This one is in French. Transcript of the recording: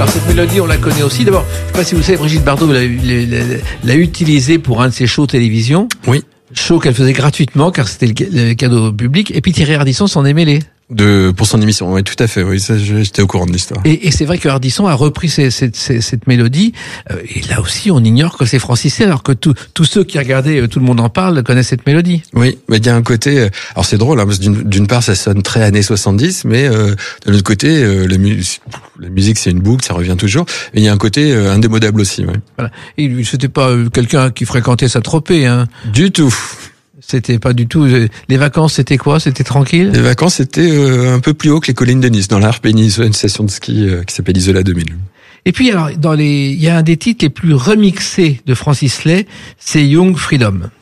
Alors cette mélodie, on la connaît aussi. D'abord, je ne sais pas si vous savez, Brigitte Bardot l'a utilisée pour un de ses shows télévision. Oui. Show qu'elle faisait gratuitement, car c'était le cadeau public. Et puis Thierry Ardisson s'en est mêlé. Pour son émission, oui, tout à fait. Oui, ça, j'étais au courant de l'histoire. Et c'est vrai que Ardisson a repris cette mélodie. Et là aussi, on ignore que c'est Francis Slay, alors que tous ceux qui regardaient Tout le monde en parle connaissent cette mélodie. Oui, mais il y a un côté. Alors c'est drôle, hein, parce que d'une part, ça sonne très années 70, mais de l'autre côté, la musique c'est une boucle, ça revient toujours. Et il y a un côté indémodable aussi. Ouais. Voilà. Et lui, c'était pas quelqu'un qui fréquentait Saint-Tropez, hein. Du tout. C'était pas du tout. Les vacances, c'était quoi? C'était tranquille? Les vacances, c'était un peu plus haut que les collines de Nice, dans l'Arpénie, une station de ski qui s'appelle Isola 2000. Et puis alors, il y a un des titres les plus remixés de Francis Slay, c'est Young Freedom.